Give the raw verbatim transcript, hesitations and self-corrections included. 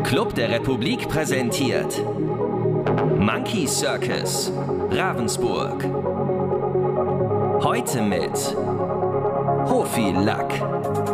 Club der Republik präsentiert Monkey Circus Ravensburg. Heute mit Hofi Lack.